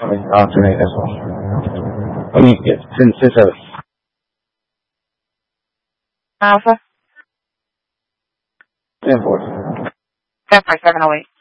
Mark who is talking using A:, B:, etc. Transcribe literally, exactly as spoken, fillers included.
A: alternate as well. I mean, yeah, since it's a
B: Alpha.
A: ten four.
B: ten four seven oh eight.